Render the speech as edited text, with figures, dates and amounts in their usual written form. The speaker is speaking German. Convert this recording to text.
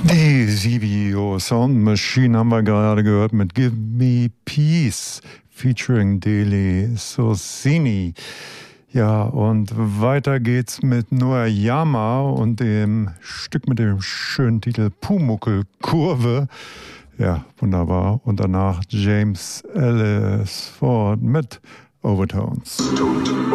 Die CBO Sound Machine haben wir gerade gehört mit Give Me Peace featuring Dele Sosini. Ja, und weiter geht's mit Noah Yama und dem Stück mit dem schönen Titel Pumuckl Kurve. Ja, wunderbar. Und danach James Ellis Ford mit Overtones.